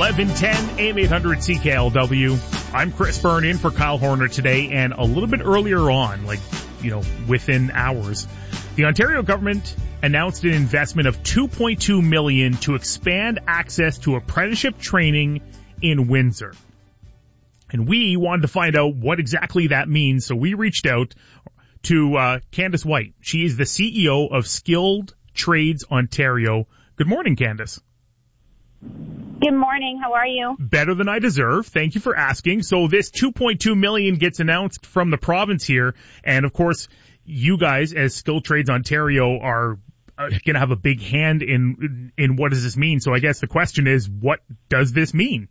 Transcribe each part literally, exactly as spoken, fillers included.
eleven ten A M eight hundred C K L W. I'm Chris Byrne in for Kyle Horner today, and a little bit earlier on, like, you know, within hours, the Ontario government announced an investment of two point two million dollars to expand access to apprenticeship training in Windsor. And we wanted to find out what exactly that means, so we reached out to uh, Candace White. She is the C E O of Skilled Trades Ontario. Good morning, Candace. Good morning. How are you? Better than I deserve. Thank you for asking. So this two point two million dollars gets announced from the province here, and of course, you guys as Skilled Trades Ontario are uh, going to have a big hand in in what does this mean. So I guess the question is, what does this mean?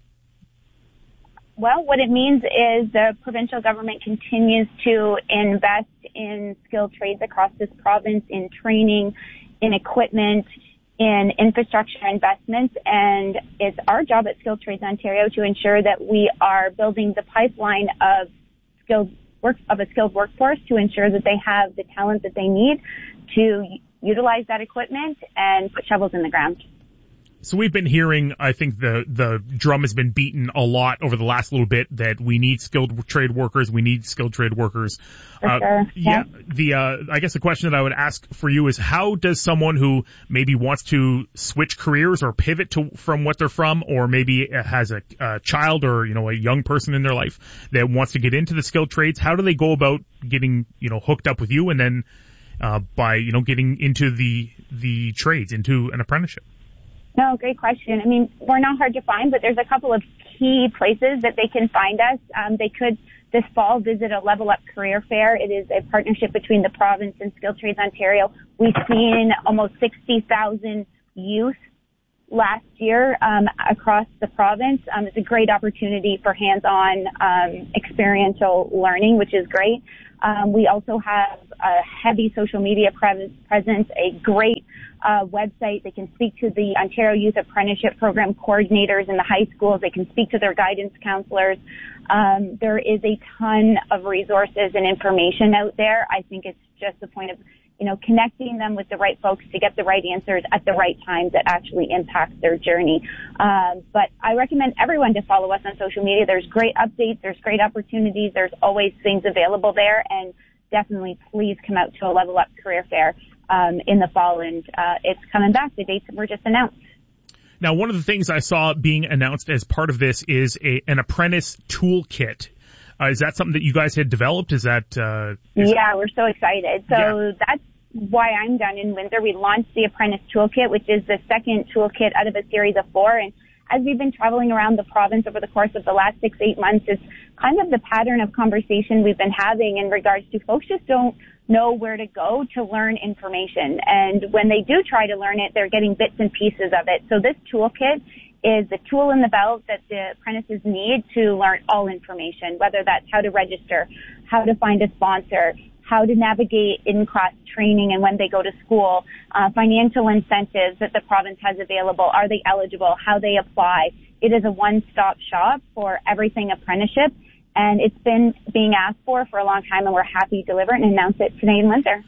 Well, what it means is the provincial government continues to invest in skilled trades across this province, in training, in equipment, in infrastructure investments, and it's our job at Skilled Trades Ontario to ensure that we are building the pipeline of skilled work of a skilled workforce to ensure that they have the talent that they need to utilize that equipment and put shovels in the ground. So we've been hearing, I think the, the drum has been beaten a lot over the last little bit that we need skilled trade workers, we need skilled trade workers. For uh, sure. Yeah, yeah. the, uh, I guess the question that I would ask for you is, how does someone who maybe wants to switch careers or pivot to, from what they're from, or maybe has a, a child or, you know, a young person in their life that wants to get into the skilled trades, how do they go about getting, you know, hooked up with you and then, uh, by, you know, getting into the, the trades, into an apprenticeship? No, great question. I mean, we're not hard to find, but there's a couple of key places that they can find us. Um, they could this fall visit a Level Up Career Fair. It is a partnership between the province and Skilled Trades Ontario. We've seen almost sixty thousand youth last year um, across the province. Um, it's a great opportunity for hands-on um, experiential learning, which is great. Um, we also have a heavy social media pre- presence, a great uh, website. They can speak to the Ontario Youth Apprenticeship Program coordinators in the high schools. They can speak to their guidance counselors. Um, there is a ton of resources and information out there. I think it's just the point of, you know, connecting them with the right folks to get the right answers at the right times that actually impacts their journey. Um, but I recommend everyone to follow us on social media. There's great updates. There's great opportunities. There's always things available there. And definitely please come out to a Level Up Career Fair um, in the fall. And uh, it's coming back. The dates were just announced. Now, one of the things I saw being announced as part of this is a, an apprentice toolkit. Uh, is that something that you guys had developed? Is that? Uh, is yeah, we're so excited. So yeah. that's why I'm down in Windsor. We launched the Apprentice Toolkit, which is the second toolkit out of a series of four. And as we've been traveling around the province over the course of the last six, eight months, it's kind of the pattern of conversation we've been having in regards to folks just don't know where to go to learn information. And when they do try to learn it, they're getting bits and pieces of it. So this toolkit is the tool in the belt that the apprentices need to learn all information, whether that's how to register, how to find a sponsor, how to navigate in-class training and when they go to school, uh, financial incentives that the province has available, are they eligible, how they apply. It is a one-stop shop for everything apprenticeship, and it's been being asked for for a long time, and we're happy to deliver it and announce it today in Windsor.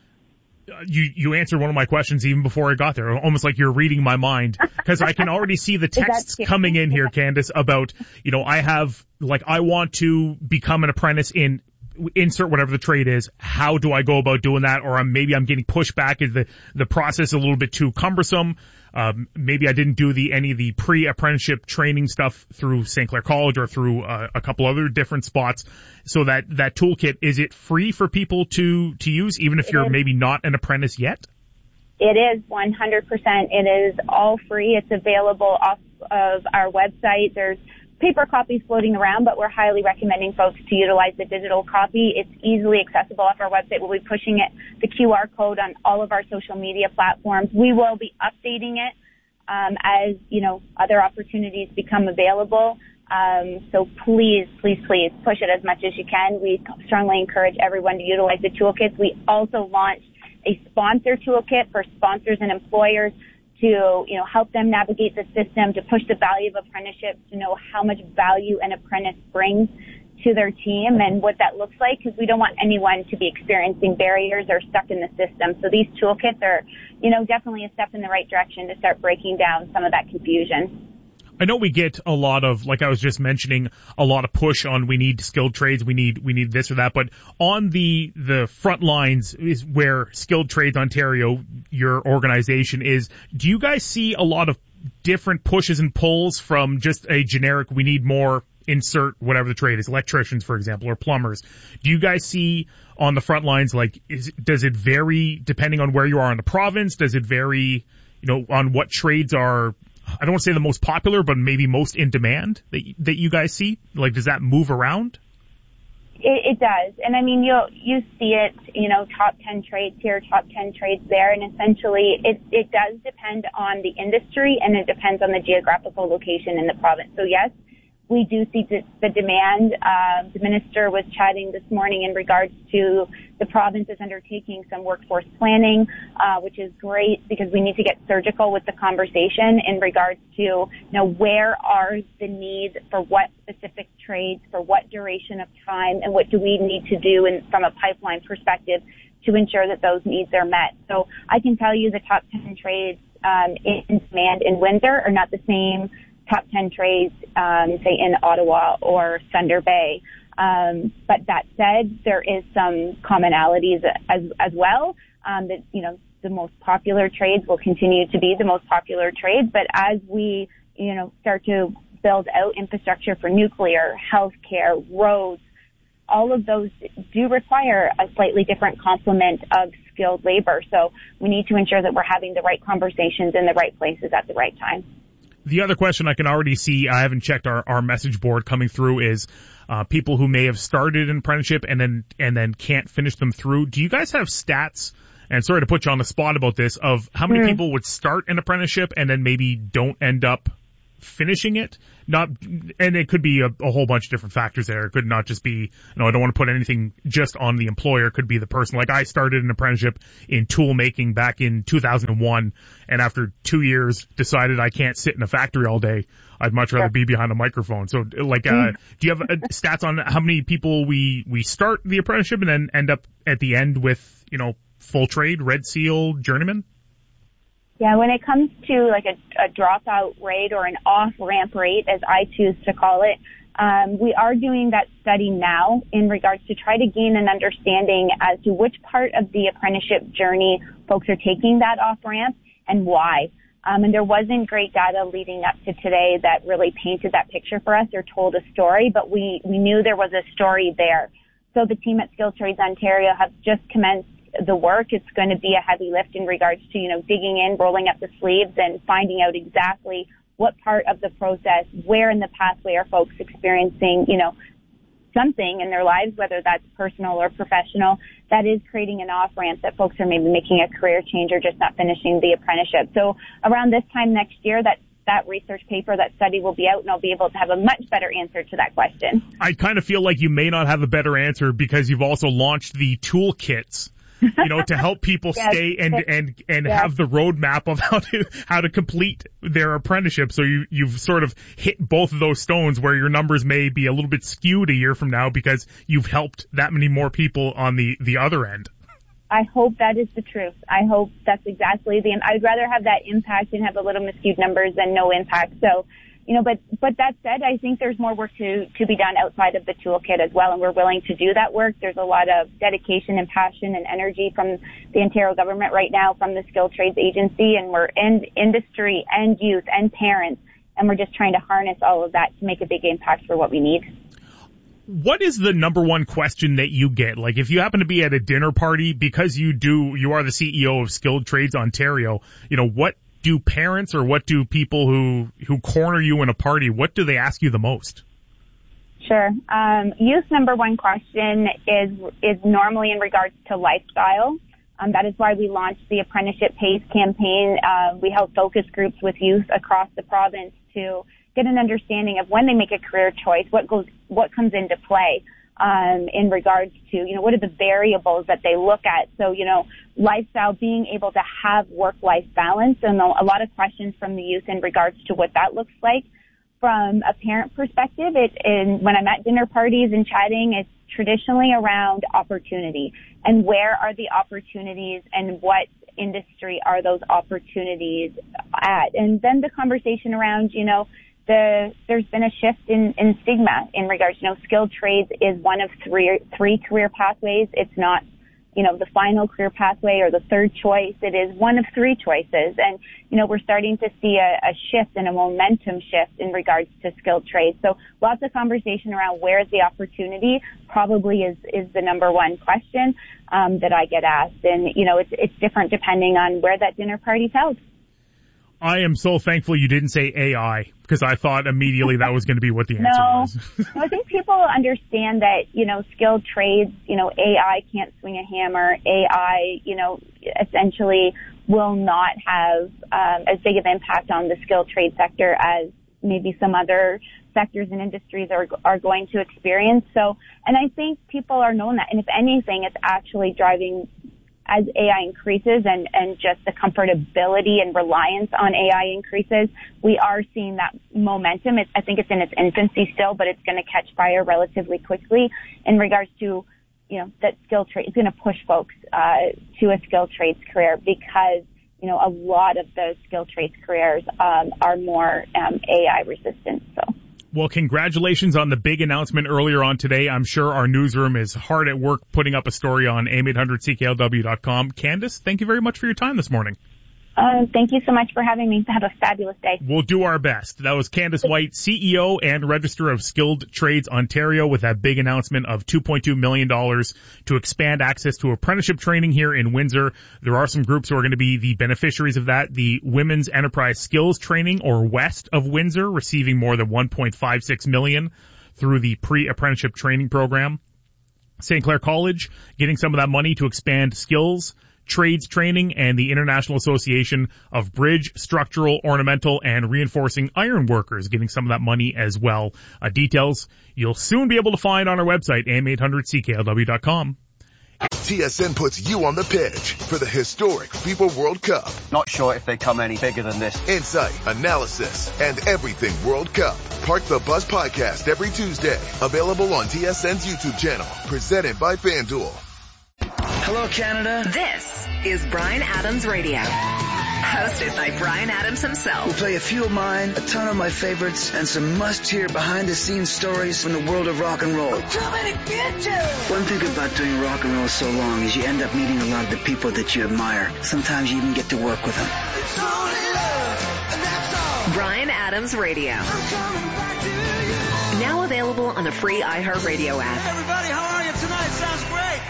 You, you answered one of my questions even before I got there, almost like you're reading my mind, because I can already see the texts coming in here, Candace, about, you know, I have, like, I want to become an apprentice in insert whatever the trade is. How do I go about doing that? Or I'm, maybe I'm getting pushback. Is the, the process a little bit too cumbersome? Um, maybe I didn't do the, any of the pre-apprenticeship training stuff through Saint Clair College or through uh, a couple other different spots. So that, that toolkit, is it free for people to, to use, even if you're maybe not an apprentice yet? It is one hundred percent. It is all free. It's available off of our website. There's paper copies floating around, but we're highly recommending folks to utilize the digital copy. It's easily accessible off our website. We'll be pushing it, the Q R code, on all of our social media platforms. We will be updating it um, as, you know, other opportunities become available. Um, so please, please, please push it as much as you can. We strongly encourage everyone to utilize the toolkits. We also launched a sponsor toolkit for sponsors and employers to, you know, help them navigate the system, to push the value of apprenticeships, to know how much value an apprentice brings to their team and what that looks like, because we don't want anyone to be experiencing barriers or stuck in the system. So these toolkits are, you know, definitely a step in the right direction to start breaking down some of that confusion. I know we get a lot of, like I was just mentioning, a lot of push on we need skilled trades, we need we need this or that, but on the the front lines is where Skilled Trades Ontario, your organization, is. Do you guys see a lot of different pushes and pulls from just a generic, we need more, insert whatever the trade is, electricians, for example, or plumbers? Do you guys see on the front lines, like, is, does it vary depending on where you are in the province? Does it vary, you know, on what trades are, I don't want to say the most popular, but maybe most in demand that that you guys see? Like, does that move around? It, it does. And I mean, you'll, you see it, you know, top ten trades here, top ten trades there. And essentially it, it does depend on the industry and it depends on the geographical location in the province. So yes, we do see the, the demand. Uh, the minister was chatting this morning in regards to the province is undertaking some workforce planning, uh, which is great because we need to get surgical with the conversation in regards to, you know, where are the needs for what specific trades, for what duration of time, and what do we need to do in, from a pipeline perspective to ensure that those needs are met. So I can tell you the top ten trades um, in demand in Windsor are not the same top ten trades, um, say in Ottawa or Thunder Bay. Um, but that said, there is some commonalities as, as well, um, that, you know, the most popular trades will continue to be the most popular trades. But as we, you know, start to build out infrastructure for nuclear, healthcare, roads, all of those do require a slightly different complement of skilled labor. So we need to ensure that we're having the right conversations in the right places at the right time. The other question I can already see, I haven't checked our, our message board coming through, is uh, people who may have started an apprenticeship and then and then can't finish them through. Do you guys have stats, and sorry to put you on the spot about this, of how many mm. people would start an apprenticeship and then maybe don't end up finishing it? Not, and it could be a, a whole bunch of different factors there. It could not just be, you know, I don't want to put anything just on the employer. It could be the person. Like, I started an apprenticeship in tool making back in two thousand one, and after two years decided I can't sit in a factory all day. I'd much rather be behind a microphone. So, like, uh, do you have uh, stats on how many people we, we start the apprenticeship and then end up at the end with, you know, full trade, Red Seal, journeyman? Yeah, when it comes to like a, a dropout rate or an off-ramp rate, as I choose to call it, um, we are doing that study now in regards to try to gain an understanding as to which part of the apprenticeship journey folks are taking that off-ramp and why. Um, and there wasn't great data leading up to today that really painted that picture for us or told a story, but we, we knew there was a story there. So the team at Skilled Trades Ontario have just commenced the work. It's going to be a heavy lift in regards to, you know, digging in, rolling up the sleeves and finding out exactly what part of the process, where in the pathway are folks experiencing, you know, something in their lives, whether that's personal or professional, that is creating an off-ramp that folks are maybe making a career change or just not finishing the apprenticeship. So around this time next year, that that research paper, that study will be out, and I'll be able to have a much better answer to that question. I kind of feel like you may not have a better answer because you've also launched the toolkits, you know, to help people yes. stay and and and yes. have the roadmap of how to how to complete their apprenticeship. So you you've sort of hit both of those stones where your numbers may be a little bit skewed a year from now because you've helped that many more people on the the other end. I hope that is the truth. I hope that's exactly the. I'd rather have that impact and have a little skewed numbers than no impact. So, you know, but but that said, I think there's more work to to be done outside of the toolkit as well, and we're willing to do that work. There's a lot of dedication and passion and energy from the Ontario government right now, from the Skilled Trades Agency, and we're in industry and youth and parents, and we're just trying to harness all of that to make a big impact for what we need. What is the number one question that you get? Like, if you happen to be at a dinner party, because you do, you are the C E O of Skilled Trades Ontario, you know, what do parents or what do people who, who corner you in a party, what do they ask you the most? Sure. Um, youth number one question is, is normally in regards to lifestyle. Um, that is why we launched the Apprenticeship PACE campaign. Uh, we held focus groups with youth across the province to get an understanding of when they make a career choice, what goes, what comes into play, um, in regards to, you know, what are the variables that they look at. So, you know, lifestyle, being able to have work-life balance, and a lot of questions from the youth in regards to what that looks like. From a parent perspective, it, in, when I'm at dinner parties and chatting, it's traditionally around opportunity and where are the opportunities and what industry are those opportunities at. And then the conversation around, you know, the there's been a shift in, in stigma in regards, you know, skilled trades is one of three three career pathways. It's not, you know, the final career pathway or the third choice. It is one of three choices. And, you know, we're starting to see a, a shift and a momentum shift in regards to skilled trades. So lots of conversation around where is the opportunity probably is, is the number one question, um, that I get asked. And, you know, it's, it's different depending on where that dinner party's held. I am so thankful you didn't say A I, because I thought immediately that was going to be what the answer no. was. I think people understand that, you know, skilled trades, you know, A I can't swing a hammer. A I, you know, essentially will not have um, as big of impact on the skilled trade sector as maybe some other sectors and industries are are going to experience. So, and I think people are knowing that. And if anything, it's actually driving, as A I increases and, and just the comfortability and reliance on A I increases, we are seeing that momentum. It's, I think it's in its infancy still, but it's going to catch fire relatively quickly in regards to, you know, that skilled trade. It's going to push folks uh, to a skilled trades career because, you know, a lot of those skilled trades careers um, are more um, A I resistant. So. Well, congratulations on the big announcement earlier on today. I'm sure our newsroom is hard at work putting up a story on A M eight hundred C K L W dot com. Candace, thank you very much for your time this morning. Uh, thank you so much for having me. Have a fabulous day. We'll do our best. That was Candace White, C E O and Register of Skilled Trades Ontario, with that big announcement of two point two million dollars to expand access to apprenticeship training here in Windsor. There are some groups who are going to be the beneficiaries of that. The Women's Enterprise Skills Training, or WEST of Windsor, receiving more than one point five six million dollars through the pre-apprenticeship training program. Saint Clair College getting some of that money to expand skills, trades training, and the International Association of Bridge, Structural, Ornamental, and Reinforcing Iron Workers getting some of that money as well. Uh, details you'll soon be able to find on our website, A M eight hundred C K L W dot com. T S N puts you on the pitch for the historic FIFA World Cup. Not sure if they come any bigger than this. Insight, analysis, and everything World Cup. Park the Bus podcast every Tuesday. Available on T S N's YouTube channel. Presented by FanDuel. Hello, Canada. This is Bryan Adams Radio. Hosted by Bryan Adams himself. We'll play a few of mine, a ton of my favorites, and some must-hear behind-the-scenes stories from the world of rock and roll. One thing about doing rock and roll so long is you end up meeting a lot of the people that you admire. Sometimes you even get to work with them. Bryan Adams Radio. Now available on the free iHeartRadio app. Everybody, how are you tonight? Sounds great.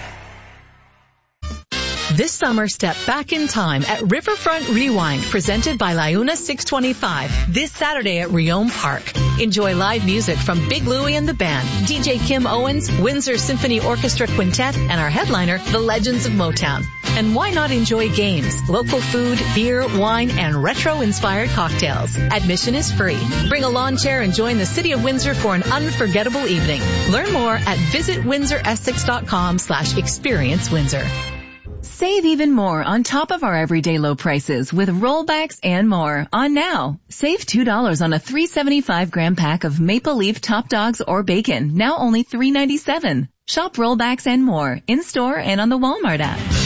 This summer, step back in time at Riverfront Rewind, presented by Liuna six twenty-five, this Saturday at Riom Park. Enjoy live music from Big Louie and the Band, D J Kim Owens, Windsor Symphony Orchestra Quintet, and our headliner, the Legends of Motown. And why not enjoy games, local food, beer, wine, and retro-inspired cocktails? Admission is free. Bring a lawn chair and join the City of Windsor for an unforgettable evening. Learn more at visit windsor essex dot com slash experience Windsor. Save even more on top of our everyday low prices with rollbacks and more on now. Save two dollars on a three seventy-five gram pack of Maple Leaf Top Dogs or bacon, now only three ninety-seven. Shop rollbacks and more in store and on the Walmart app.